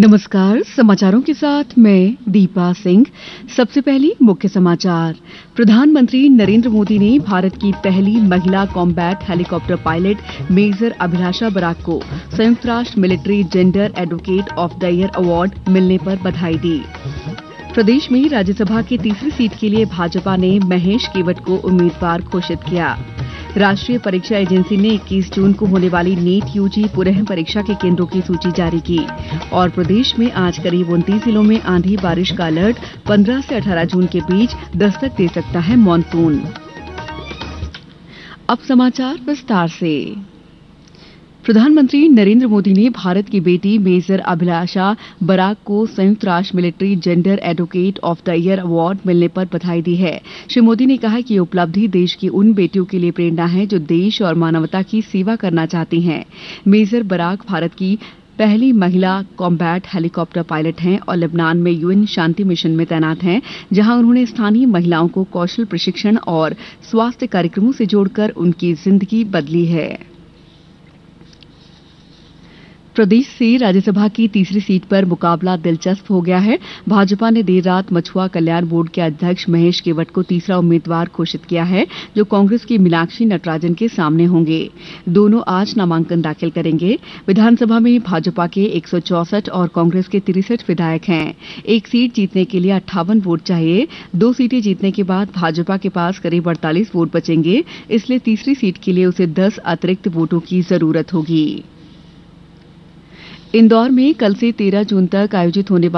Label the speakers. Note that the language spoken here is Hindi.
Speaker 1: नमस्कार। समाचारों के साथ मैं दीपा सिंह। सबसे पहले मुख्य समाचार। प्रधानमंत्री नरेंद्र मोदी ने भारत की पहली महिला कॉम्बैट हेलीकॉप्टर पायलट मेजर अभिलाषा बराक को संयुक्त राष्ट्र military gender advocate of the year award मिलने पर बधाई दी। प्रदेश में राज्यसभा की तीसरी सीट के लिए भाजपा ने महेश केवट को उम्मीदवार घोषित किया। राष्ट्रीय परीक्षा एजेंसी ने 21 जून को होने वाली नीट यूजी पुनः परीक्षा के केंद्रों की सूची जारी की। और प्रदेश में आज करीब 29 जिलों में आंधी बारिश का अलर्ट। 15 से 18 जून के बीच दस्तक दे सकता है मानसून। अब समाचार विस्तार से। प्रधानमंत्री नरेंद्र मोदी ने भारत की बेटी मेजर अभिलाषा बराक को संयुक्त राष्ट्र military gender advocate of the year award मिलने पर बधाई दी है। श्री मोदी ने कहा कि ये उपलब्धि देश की उन बेटियों के लिए प्रेरणा है जो देश और मानवता की सेवा करना चाहती हैं। मेजर बराक भारत की पहली महिला कॉम्बैट हेलीकॉप्टर पायलट हैं और लेबनान में यूएन शांति मिशन में तैनात हैं, जहां उन्होंने स्थानीय महिलाओं को कौशल प्रशिक्षण और स्वास्थ्य कार्यक्रमों से जोड़कर उनकी जिंदगी बदली है। प्रदेश से राज्यसभा की तीसरी सीट पर मुकाबला दिलचस्प हो गया है। भाजपा ने देर रात मछुआ कल्याण बोर्ड के अध्यक्ष महेश केवट को तीसरा उम्मीदवार घोषित किया है, जो कांग्रेस की मीनाक्षी नटराजन के सामने होंगे। दोनों आज नामांकन दाखिल करेंगे। विधानसभा में भाजपा के 164 और कांग्रेस के 63 विधायक हैं। एक सीट जीतने के लिए 58 वोट चाहिए। 2 सीटें जीतने के बाद भाजपा के पास करीब 48 वोट बचेंगे, इसलिए तीसरी सीट के लिए उसे 10 अतिरिक्त वोटों की जरूरत होगी। इंदौर में कल से 13 जून तक आयोजित होने